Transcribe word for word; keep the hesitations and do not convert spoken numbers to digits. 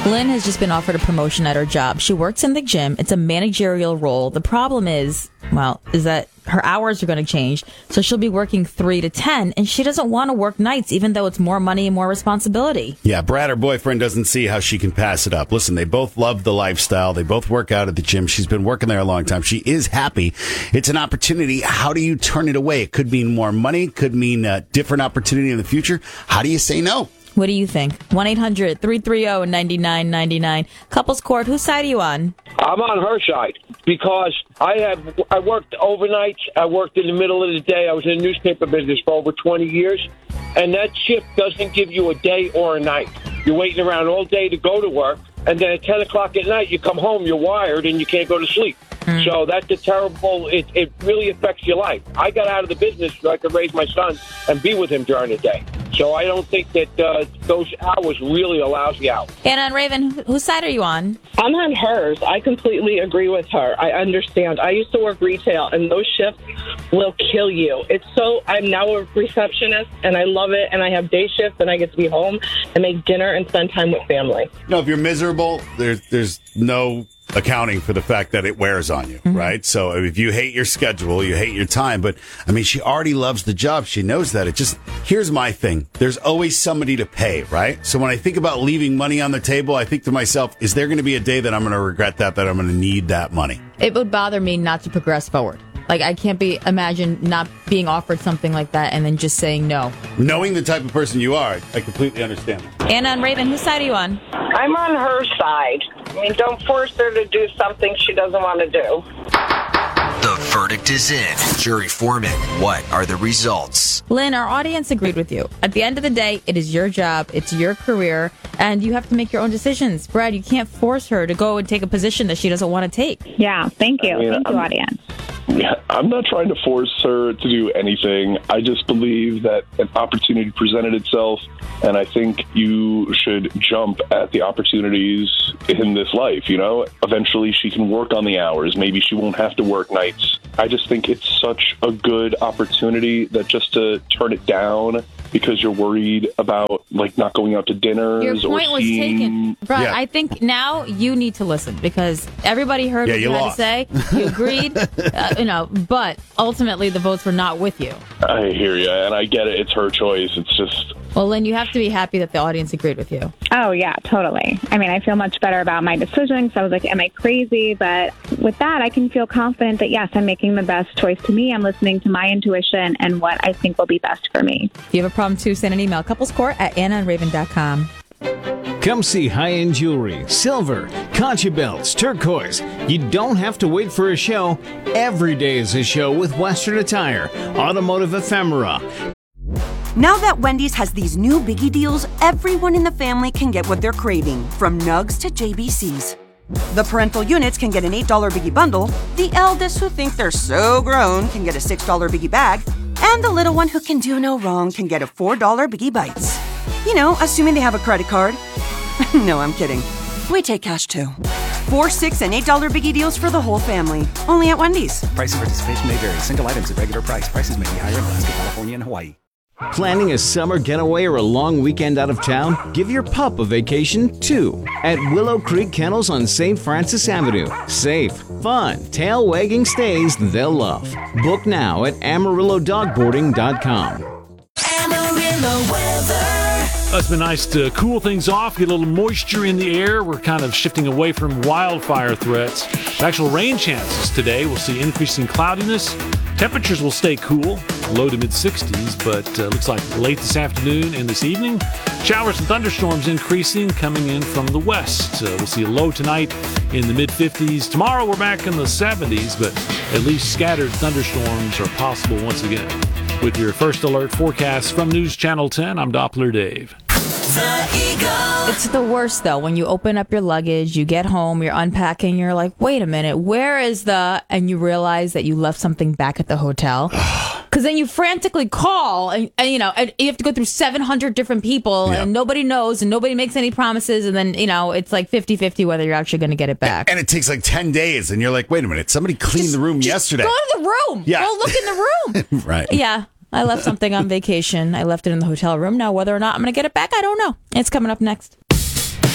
Lynn has just been offered a promotion at her job. She works in the gym. It's a managerial role. The problem is, well, is that her hours are going to change. So she'll be working three to ten, and she doesn't want to work nights, even though it's more money and more responsibility. Yeah, Brad, her boyfriend, doesn't see how she can pass it up. Listen, they both love the lifestyle. They both work out at the gym. She's been working there a long time. She is happy. It's an opportunity. How do you turn it away? It could mean more money. Could mean a different opportunity in the future. How do you say no? What do you think? one eight hundred three three zero nine nine nine nine. Couples Court, whose side are you on? I'm on her side because I have I worked overnights. I worked in the middle of the day. I was in the newspaper business for over twenty years, and that shift doesn't give you a day or a night. You're waiting around all day to go to work, and then at ten o'clock at night, you come home, you're wired, and you can't go to sleep. Mm. So that's a terrible, it, it really affects your life. I got out of the business so I could raise my son and be with him during the day. So I don't think that uh, those hours really allows you out. Anna and Raven, whose side are you on? I'm on hers. I completely agree with her. I understand. I used to work retail, and those shifts will kill you. It's so, I'm now a receptionist, and I love it, and I have day shifts, and I get to be home and make dinner and spend time with family. No, if you're miserable, there's there's no accounting for the fact that it wears on you, mm-hmm. right? So if you hate your schedule, you hate your time. But, I mean, she already loves the job. She knows that. It just, here's my thing. There's always somebody to pay, right? So when I think about leaving money on the table, I think to myself, is there going to be a day that I'm going to regret that, that I'm going to need that money? It would bother me not to progress forward. Like, I can't be imagine not being offered something like that and then just saying no. Knowing the type of person you are, I completely understand. Anna and Raven, whose side are you on? I'm on her side. I mean, don't force her to do something she doesn't want to do. The verdict is in. Jury foreman, what are the results? Lynn, our audience agreed with you. At the end of the day, it is your job, it's your career, and you have to make your own decisions. Brad, you can't force her to go and take a position that she doesn't want to take. Yeah, thank you. I mean, thank you, I'm, audience. Yeah, I'm not trying to force her to do anything. I just believe that an opportunity presented itself, and I think you should jump at the opportunities in this life, you know? Eventually she can work on the hours. Maybe she won't have to work nights. I just think it's such a good opportunity that just to turn it down because you're worried about, like, not going out to dinners. Your point or was seeing... taken. Brad, Yeah. I think now you need to listen because everybody heard Yeah, what you you had lost. to say. You agreed, uh, you know, but ultimately the votes were not with you. I hear you, and I get it. It's her choice. It's just... Well, Lynn, you have to be happy that the audience agreed with you. Oh, yeah, totally. I mean, I feel much better about my decision because I was like, am I crazy? But with that, I can feel confident that, yes, I'm making the best choice to me. I'm listening to my intuition and what I think will be best for me. If you have a problem, too, send an email. Couplescourt at anna and raven dot com. Come see high-end jewelry, silver, concha belts, turquoise. You don't have to wait for a show. Every day is a show with Western Attire, automotive ephemera. Now that Wendy's has these new biggie deals, everyone in the family can get what they're craving, from nugs to J B Cs. The parental units can get an eight dollar biggie bundle, the eldest who think they're so grown can get a six dollar biggie bag, and the little one who can do no wrong can get a four dollar biggie bites. You know, assuming they have a credit card. No, I'm kidding. We take cash too. Four, six, and eight dollar biggie deals for the whole family. Only at Wendy's. Price and participation may vary. Single items at regular price. Prices may be higher in Alaska, California, and Hawaii. Planning a summer getaway or a long weekend out of town? Give your pup a vacation, too, at Willow Creek Kennels on Saint Francis Avenue. Safe, fun, tail-wagging stays they'll love. Book now at amarillo dog boarding dot com. Amarillo weather. It's been nice to cool things off, get a little moisture in the air. We're kind of shifting away from wildfire threats. The actual rain chances today, we'll see increasing cloudiness. Temperatures will stay cool, low to mid-sixties, but uh, looks like late this afternoon and this evening, showers and thunderstorms increasing, coming in from the west. Uh, we'll see a low tonight in the mid-fifties. Tomorrow we're back in the seventies, but at least scattered thunderstorms are possible once again. With your first alert forecast from News Channel ten, I'm Doppler Dave. The Eagle. It's the worst, though, when you open up your luggage, you get home, you're unpacking, you're like, wait a minute, where is the... And you realize that you left something back at the hotel. Because then you frantically call, and, and you know, and you have to go through seven hundred different people, Yeah. and nobody knows, and nobody makes any promises, and then, you know, it's like fifty-fifty whether you're actually going to get it back. And it takes like ten days, and you're like, wait a minute, somebody cleaned Just- the room just yesterday. Go to the room. Yeah. Go look in the room. Right. Yeah. I left something on vacation. I left it in the hotel room. Now, whether or not I'm going to get it back, I don't know. It's coming up next.